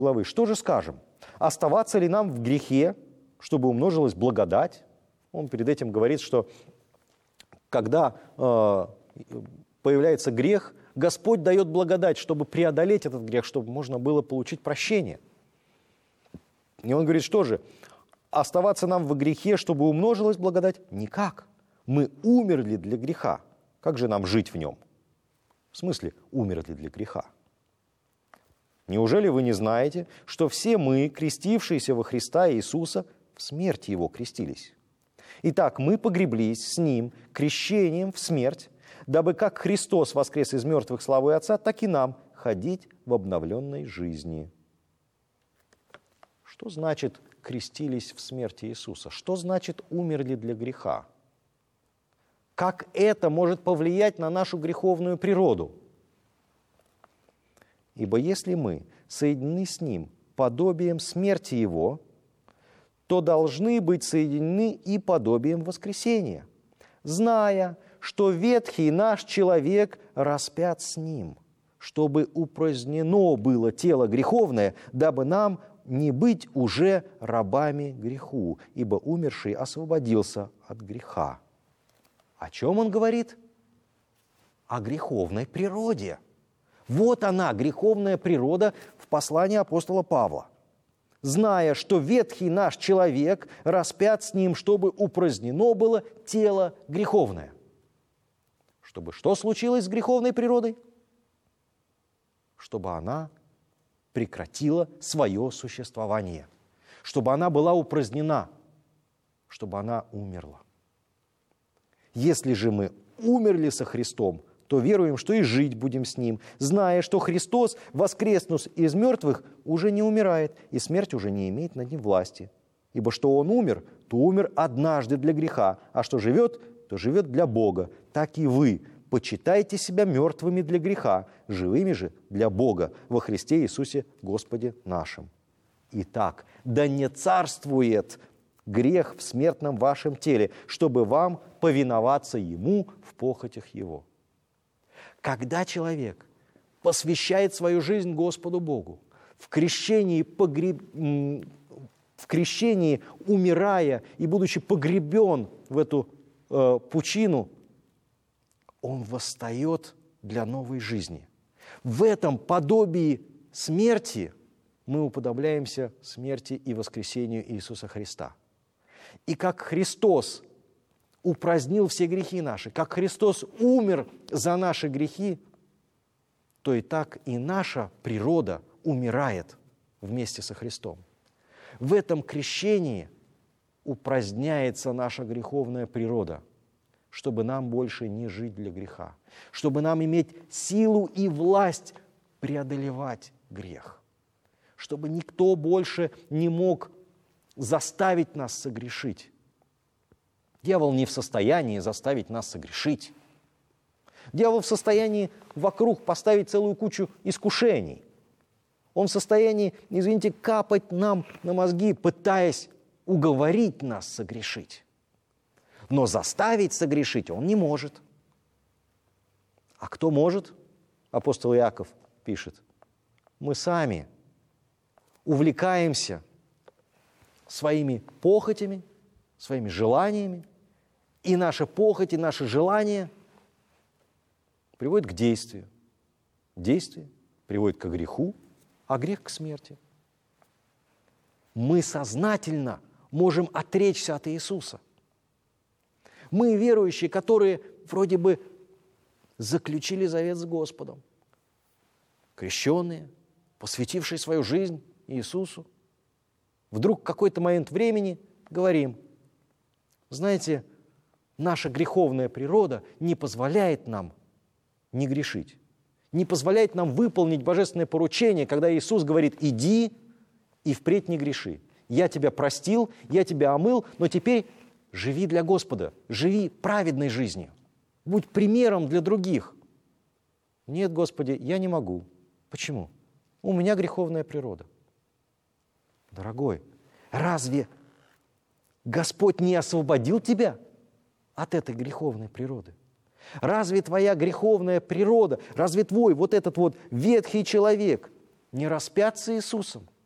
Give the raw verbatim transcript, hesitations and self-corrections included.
главы. Что же скажем? Оставаться ли нам в грехе, чтобы умножилась благодать? Он перед этим говорит, что когда э, появляется грех, Господь дает благодать, чтобы преодолеть этот грех, чтобы можно было получить прощение. И он говорит, что же? Оставаться нам в грехе, чтобы умножилась благодать? Никак. Мы умерли для греха. Как же нам жить в нем? В смысле, умерли для греха? Неужели вы не знаете, что все мы, крестившиеся во Христа Иисуса, в смерти Его крестились? Итак, мы погреблись с Ним крещением в смерть, дабы как Христос воскрес из мертвых славой Отца, так и нам ходить в обновленной жизни. Что значит крестились в смерти Иисуса? Что значит умерли для греха? Как это может повлиять на нашу греховную природу? Ибо если мы соединены с Ним подобием смерти Его, то должны быть соединены и подобием воскресения, зная, что ветхий наш человек распят с Ним, чтобы упразднено было тело греховное, дабы нам не быть уже рабами греху, ибо умерший освободился от греха. О чем он говорит? О греховной природе. Вот она, греховная природа в послании апостола Павла. Зная, что ветхий наш человек распят с ним, чтобы упразднено было тело греховное. Чтобы что случилось с греховной природой? Чтобы она прекратила свое существование. Чтобы она была упразднена. Чтобы она умерла. Если же мы умерли со Христом, то веруем, что и жить будем с Ним, зная, что Христос, воскреснув из мертвых, уже не умирает, и смерть уже не имеет над Ним власти. Ибо что Он умер, то умер однажды для греха, а что живет, то живет для Бога. Так и вы почитайте себя мертвыми для греха, живыми же для Бога во Христе Иисусе Господе нашим. Итак, да не царствует грех в смертном вашем теле, чтобы вам повиноваться Ему в похотях Его. Когда человек посвящает свою жизнь Господу Богу, в крещении, погреб... в крещении умирая и будучи погребен в эту э, пучину, он восстает для новой жизни. В этом подобии смерти мы уподобляемся смерти и воскресению Иисуса Христа. И как Христос упразднил все грехи наши, как Христос умер за наши грехи, то и так и наша природа умирает вместе со Христом. В этом крещении упраздняется наша греховная природа, чтобы нам больше не жить для греха, чтобы нам иметь силу и власть преодолевать грех, чтобы никто больше не мог заставить нас согрешить. Дьявол не в состоянии заставить нас согрешить. Дьявол в состоянии вокруг поставить целую кучу искушений. Он в состоянии, извините, капать нам на мозги, пытаясь уговорить нас согрешить. Но заставить согрешить он не может. А кто может? Апостол Иаков пишет. Мы сами увлекаемся своими похотями, своими желаниями, и наши похоти, наши желания приводят к действию. Действие приводит к греху, а грех к смерти. Мы сознательно можем отречься от Иисуса. Мы, верующие, которые вроде бы заключили завет с Господом, крещенные, посвятившие свою жизнь Иисусу, вдруг в какой-то момент времени говорим: знаете, наша греховная природа не позволяет нам не грешить, не позволяет нам выполнить божественное поручение, когда Иисус говорит: иди и впредь не греши. Я тебя простил, я тебя омыл, но теперь живи для Господа, живи праведной жизнью, будь примером для других. Нет, Господи, я не могу. Почему? У меня греховная природа. Дорогой, разве Господь не освободил тебя от этой греховной природы? Разве твоя греховная природа, разве твой вот этот вот ветхий человек не распят с Иисусом,